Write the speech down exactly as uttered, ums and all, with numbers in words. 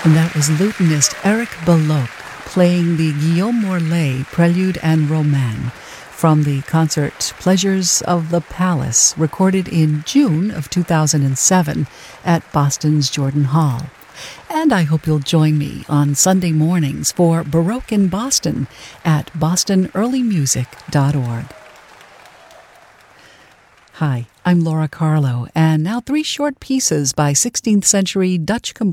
And that was lutenist Eric Belloc playing the Guillaume Morlet Prelude and Roman from the concert Pleasures of the Palace, recorded in June of two thousand seven at Boston's Jordan Hall. And I hope you'll join me on Sunday mornings for Baroque in Boston at boston early music dot org. Hi, I'm Laura Carlo, and now three short pieces by sixteenth century Dutch composer